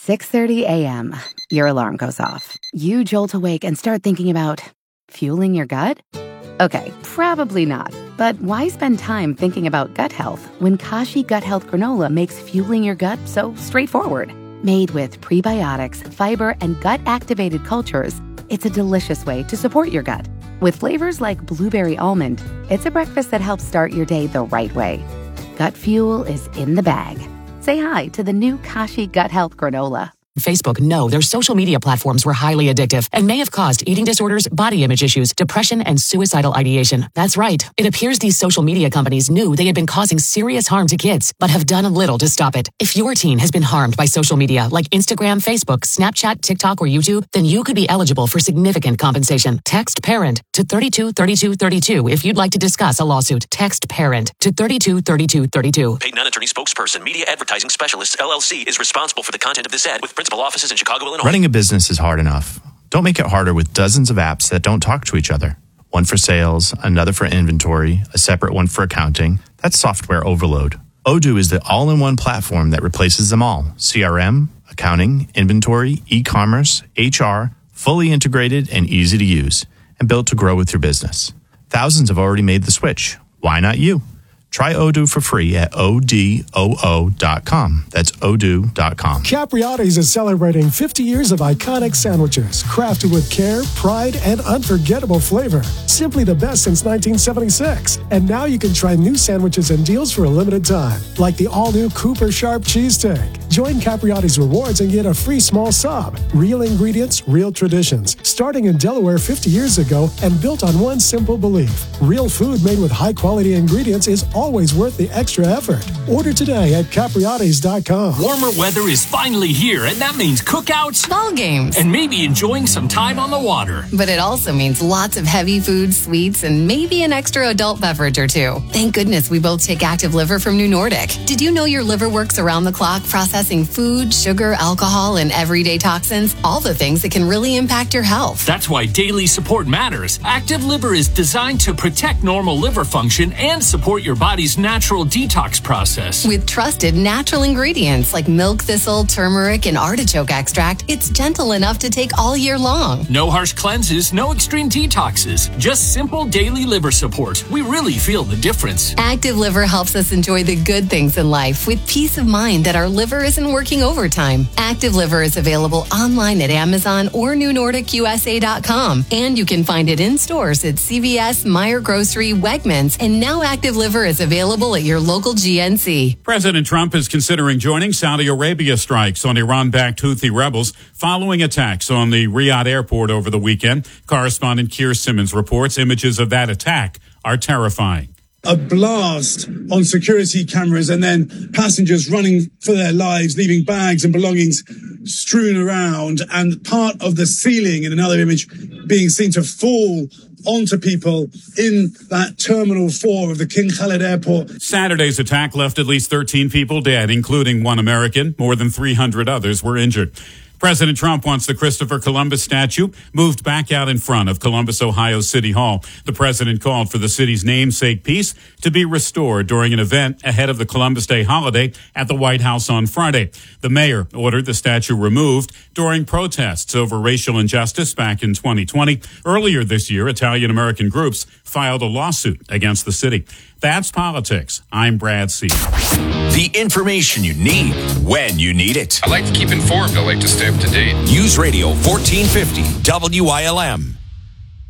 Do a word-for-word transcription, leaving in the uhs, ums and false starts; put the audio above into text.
six thirty a.m. Your alarm goes off. You jolt awake and start thinking about fueling your gut? Okay, probably not. But why spend time thinking about gut health when Kashi Gut Health Granola makes fueling your gut so straightforward? Made with prebiotics, fiber, and gut-activated cultures, it's a delicious way to support your gut. With flavors like blueberry almond, it's a breakfast that helps start your day the right way. Gut fuel is in the bag. Say hi to the new Kashi Gut Health Granola. Facebook know their social media platforms were highly addictive and may have caused eating disorders, body image issues, depression, and suicidal ideation. That's right. It appears these social media companies knew they had been causing serious harm to kids, but have done little to stop it. If your teen has been harmed by social media like Instagram, Facebook, Snapchat, TikTok, or YouTube, then you could be eligible for significant compensation. Text PARENT to thirty-two thirty-two thirty-two if you'd like to discuss a lawsuit. Text PARENT to thirty-two thirty-two thirty-two. Paid non-attorney spokesperson, Media Advertising Specialists, L L C, is responsible for the content of this ad with principal offices in Chicago, Illinois. Running a business is hard enough. Don't make it harder with dozens of apps that don't talk to each other. One for sales, another for inventory, a separate one for accounting. That's software overload. Odoo is the all-in-one platform that replaces them all. C R M, accounting, inventory, e-commerce, H R, fully integrated and easy to use, and built to grow with your business. Thousands have already made the switch. Why not you? Try Odoo for free at O D O O dot com. That's odoo dot com. Capriotti's is celebrating fifty years of iconic sandwiches, crafted with care, pride, and unforgettable flavor. Simply the best since nineteen seventy-six. And now you can try new sandwiches and deals for a limited time, like the all-new Cooper Sharp Cheesesteak. Join Capriotti's Rewards and get a free small sub. Real ingredients, real traditions. Starting in Delaware fifty years ago and built on one simple belief. Real food made with high-quality ingredients is always worth the extra effort. Order today at capriottis dot com. Warmer weather is finally here, and that means cookouts, ball games, and maybe enjoying some time on the water. But it also means lots of heavy food, sweets, and maybe an extra adult beverage or two. Thank goodness we both take Active Liver from New Nordic. Did you know your liver works around the clock processing food, sugar, alcohol, and everyday toxins? All the things that can really impact your health. That's why daily support matters. Active Liver is designed to protect normal liver function and support your body's natural detox process. With trusted natural ingredients like milk thistle, turmeric, and artichoke extract, it's gentle enough to take all year long. No harsh cleanses, no extreme detoxes, just simple daily liver support. We really feel the difference. Active Liver helps us enjoy the good things in life with peace of mind that our liver isn't working overtime. Active Liver is available online at Amazon or new nordic U S A dot com, and you can find it in stores at C V S, Meijer Grocery, Wegmans, and now Active Liver is available at your local G N C. President Trump is considering joining Saudi Arabia strikes on Iran-backed Houthi rebels following attacks on the Riyadh airport over the weekend. Correspondent Keir Simmons reports images of that attack are terrifying. A blast on security cameras and then passengers running for their lives, leaving bags and belongings strewn around, and part of the ceiling in another image being seen to fall onto people in that Terminal four of the King Khalid Airport. Saturday's attack left at least thirteen people dead, including one American. More than three hundred others were injured. President Trump wants the Christopher Columbus statue moved back out in front of Columbus, Ohio City Hall. The president called for the city's namesake piece to be restored during an event ahead of the Columbus Day holiday at the White House on Friday. The mayor ordered the statue removed during protests over racial injustice back in twenty twenty. Earlier this year, Italian-American groups filed a lawsuit against the city. That's politics. I'm Brad C. The information you need when you need it. I like to keep informed. I like to stay up to date. News Radio fourteen fifty W I L M.